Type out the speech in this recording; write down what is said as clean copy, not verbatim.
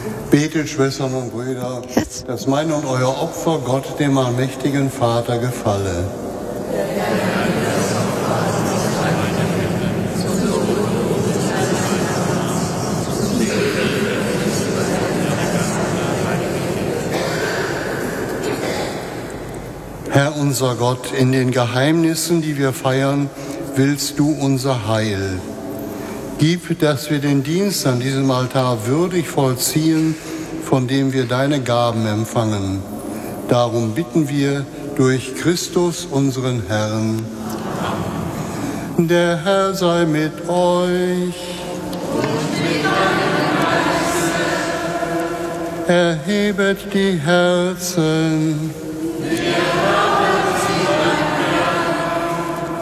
Betet, Schwestern und Brüder, dass mein und euer Opfer Gott, dem allmächtigen Vater, gefalle. Herr unser Gott, in den Geheimnissen, die wir feiern, willst du unser Heil. Gib, dass wir den Dienst an diesem Altar würdig vollziehen, von dem wir deine Gaben empfangen. Darum bitten wir durch Christus, unseren Herrn. Der Herr sei mit euch. Erhebet die Herzen.